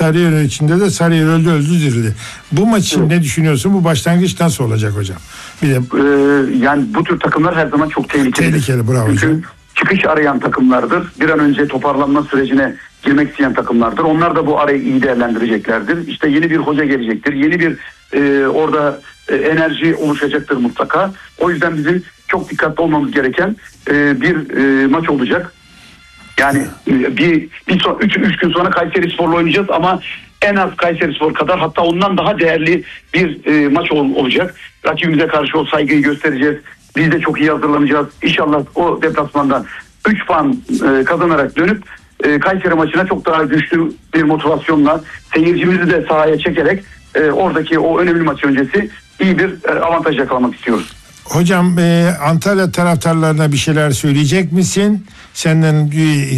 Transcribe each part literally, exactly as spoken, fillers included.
Sarıyer içinde de Sarıyer öldü öldü dirildi. Bu maç için evet. Ne düşünüyorsun? Bu başlangıç nasıl olacak hocam? Bir de ee, yani bu tür takımlar her zaman çok tehlikeli. Tehlikeli, bravo Çünkü hocam. Çıkış arayan takımlardır. Bir an önce toparlanma sürecine girmek isteyen takımlardır. Onlar da bu arayı iyi değerlendireceklerdir. İşte yeni bir hoca gelecektir. Yeni bir e, orada e, enerji oluşacaktır mutlaka. O yüzden bizim çok dikkatli olmamız gereken e, bir e, maç olacak. Yani e, bir bir son üç üç gün sonra Kayserispor'la oynayacağız ama en az Kayserispor kadar, hatta ondan daha değerli bir e, maç ol, olacak. Rakibimize karşı o saygıyı göstereceğiz. Biz de çok iyi hazırlanacağız. İnşallah o deplasmanda üç puan e, kazanarak dönüp e, Kayseri maçına çok daha güçlü bir motivasyonla, seyircimizi de sahaya çekerek e, oradaki o önemli maç öncesi iyi bir e, avantaj yakalamak istiyoruz. Hocam e, Antalya taraftarlarına bir şeyler söyleyecek misin? Senden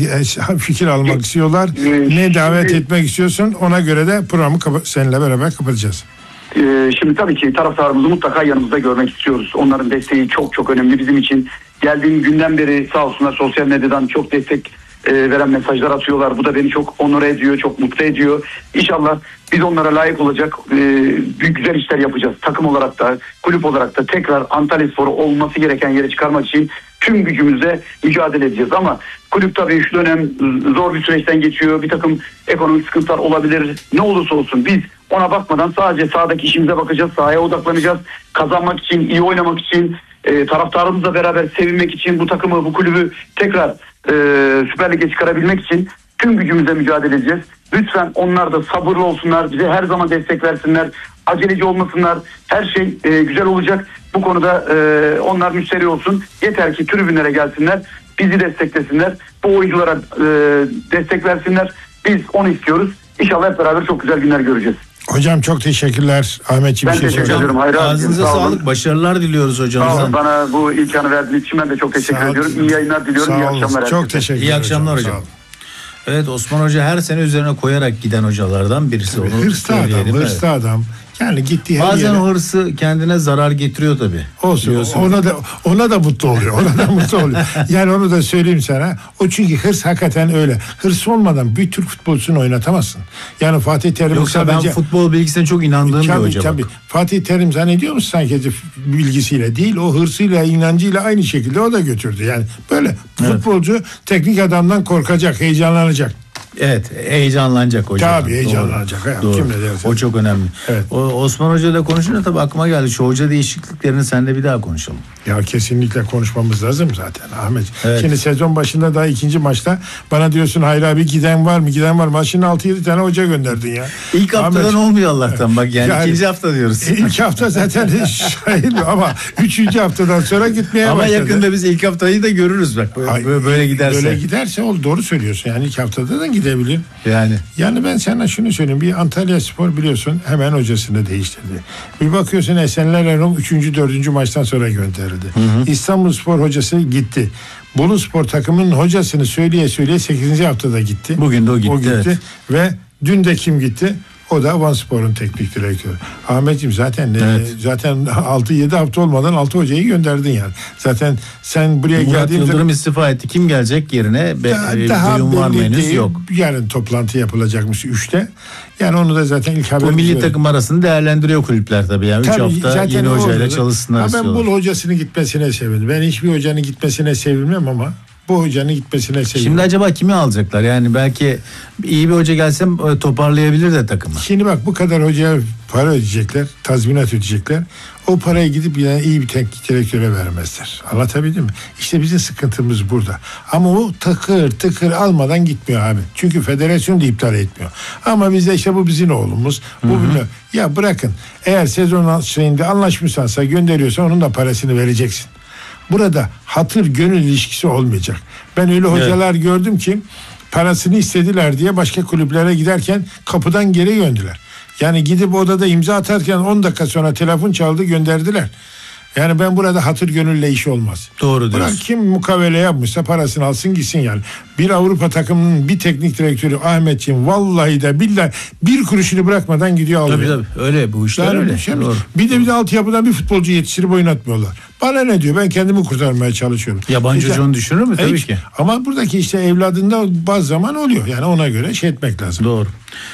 bir fikir almak Yok. istiyorlar. Ee, ne davet şimdi, etmek istiyorsun? Ona göre de programı kapa- seninle beraber kapatacağız. E, şimdi tabii ki taraftarımızı mutlaka yanımızda görmek istiyoruz. Onların desteği çok çok önemli bizim için. Geldiğim günden beri sağ olsunlar sosyal medyadan çok destek e, veren mesajlar atıyorlar. Bu da beni çok onore ediyor, çok mutlu ediyor. İnşallah biz onlara layık olacak e, büyük güzel işler yapacağız. Takım olarak da, kulüp olarak da tekrar Antalyaspor'u olması gereken yere çıkarmak için tüm gücümüzle mücadele edeceğiz. Ama kulüp tabii şu dönem zor bir süreçten geçiyor. Bir takım ekonomik sıkıntılar olabilir. Ne olursa olsun biz ona bakmadan sadece sahadaki işimize bakacağız. Sahaya odaklanacağız. Kazanmak için, iyi oynamak için, e, taraftarımızla beraber sevinmek için, bu takımı, bu kulübü tekrar e, Süper Lig'e çıkarabilmek için tüm gücümüzle mücadele edeceğiz. Lütfen onlar da sabırlı olsunlar. Bize her zaman destek versinler. Aceleci olmasınlar. Her şey e, güzel olacak. Bu konuda e, onlar müşteri olsun. Yeter ki tribünlere gelsinler. Bizi desteklesinler. Bu oyunculara e, destek versinler. Biz onu istiyoruz. İnşallah hep beraber çok güzel günler göreceğiz. Hocam çok teşekkürler. Ahmetciğim ben bir şey teşekkür ederim. Hayır, ağzınıza sağ sağlık. olun. Başarılar diliyoruz hocam. Sağ olun. Bana bu imkanı verdiğiniz için ben de çok teşekkür sağ ediyorum. İyi yayınlar diliyorum. Sağ İyi olun. akşamlar. Çok herkese. teşekkürler. İyi akşamlar hocam. hocam. Evet, Osman Hoca her sene üzerine koyarak giden hocalardan birisi. Tabii, onu hırslı adam, hırslı evet. adam. Yani gittiği her Bazen yere... o hırsı kendine zarar getiriyor tabii. Olsun. Diyorsun. Ona da ona da mutlu oluyor. Ona da mutlu oluyor. Yani onu da söyleyeyim sana. O çünkü hırs hakikaten öyle. Hırs olmadan bir Türk futbolcusunu oynatamazsın. Yani Fatih Terim Yoksa sadece... ben futbol bilgisine çok inandığım tabii, bir hoca tabii. bak. Fatih Terim zannediyor musun sanki bilgisiyle değil, o hırsıyla, inancıyla aynı şekilde o da götürdü. Yani böyle evet. Futbolcu teknik adamdan korkacak, heyecanlanacak. Evet, heyecanlanacak hocam. Tabii heyecanlanacak. Doğru. Doğru. O çok önemli. Evet. O, Osman Hoca ile konuşunca tabii aklıma geldi. Şu hoca değişikliklerini seninle bir daha konuşalım. Ya kesinlikle konuşmamız lazım zaten Ahmet. Evet. Şimdi sezon başında daha ikinci maçta bana diyorsun hayır abi giden var mı giden var mı? Maçın altı yedi tane hoca gönderdin ya. İlk haftadan Ahmet, olmuyor Allah'tan bak yani, yani ikinci hafta diyoruz. İlk hafta zaten sayılmıyor ama üçüncü haftadan sonra gitmeye ama başladı. Ama yakında biz ilk haftayı da görürüz bak. Böyle, Ay, böyle giderse. Böyle giderse ol, doğru söylüyorsun yani ilk haftada da gidebilir. Yani. Yani ben sana şunu söyleyeyim. Bir Antalyaspor biliyorsun hemen hocasını değiştirdi. Bir bakıyorsun Esenler Erol üçüncü dördüncü maçtan sonra gönderildi. Hı hı. İstanbulspor hocası gitti. Boluspor takımının hocasını söyleye söyleye sekizinci haftada gitti. Bugün de o gitti. O gitti. Evet. Ve dün de kim gitti? O da Vanspor'un teknik direktörü. Ahmetciğim zaten evet. e, zaten altı yedi hafta olmadan altı hocayı gönderdin yani. Zaten sen buraya Murat geldiğinde Yıldırım istifa etti. Kim gelecek yerine? Be, daha, e, daha duyum var mı henüz? Yok. Yarın toplantı yapılacakmış üçte. Yani onu da zaten ilk haber. O milli böyle. Takım arasını değerlendiriyor kulüpler tabii. Yani tabii, üç hafta yeni hocayla çalışsınlar ha, istiyorlar. Ben bu hocasını gitmesine sevindim. Ben hiçbir hocanın gitmesine sevinmem ama bu hocanın gitmesine sevindim. Şimdi acaba kimi alacaklar? Yani belki iyi bir hoca gelse toparlayabilir de takımı. Şimdi bak bu kadar hocaya para ödeyecekler, tazminat ödeyecekler. O parayı gidip yani iyi bir teknik direktöre vermezler. Anlatabildim mi? İşte bizim sıkıntımız burada. Ama o tıkır tıkır almadan gitmiyor abi. Çünkü federasyon da iptal etmiyor. Ama bizde işte bu bizim oğlumuz. Bu bilmiyor. Ya bırakın. Eğer sezon şeyinde anlaşmışsansa gönderiyorsa onun da parasını vereceksin. Burada hatır gönül ilişkisi olmayacak. Ben öyle hocalar evet. gördüm ki parasını istediler diye başka kulüplere giderken kapıdan geri gönderdiler. Yani gidip odada imza atarken on dakika sonra telefon çaldı gönderdiler. Yani ben burada hatır gönülle iş olmaz. Doğru diyorsun. Bırak kim mukavele yapmışsa parasını alsın gitsin yani. Bir Avrupa takımının bir teknik direktörü Ahmetciğim vallahi de billahi bir kuruşunu bırakmadan gidiyor alıyor. Tabii tabii öyle bu işler yani öyle. Şey bir de bir de altyapıdan bir futbolcu yetiştirip oynatmıyorlar. Bana ne diyor? Ben kendimi kurtarmaya çalışıyorum. Yabancı işte, onu düşünür mü? Tabii hiç, ki. Ama buradaki işte evladında bazı zaman oluyor. Yani ona göre şey etmek lazım. Doğru.